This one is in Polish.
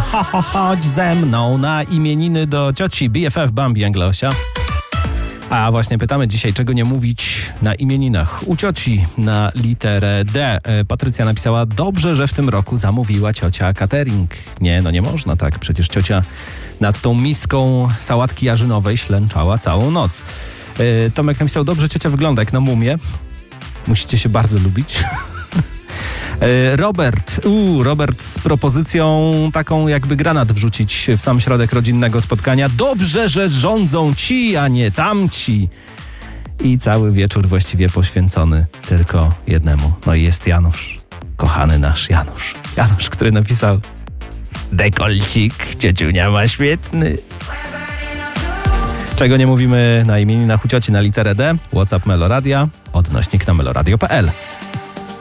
Chodź ze mną na imieniny do cioci BFF Bambi Anglosia. A właśnie pytamy dzisiaj, czego nie mówić na imieninach u cioci na literę D. Patrycja napisała: dobrze, że w tym roku zamówiła ciocia catering. Nie można tak. Przecież ciocia nad tą miską sałatki jarzynowej ślęczała całą noc. Tomek napisał: dobrze, ciocia wygląda jak na mumię. Musicie się bardzo lubić. Robert z propozycją taką, jakby granat wrzucić w sam środek rodzinnego spotkania. Dobrze, że rządzą ci, a nie tamci. I cały wieczór właściwie poświęcony tylko jednemu. No i jest Janusz. Kochany nasz Janusz. Janusz, który napisał: dekolcik ciociunia ma świetny. Czego nie mówimy na imieninach u cioci na literę D? WhatsApp Meloradia, / na meloradio.pl.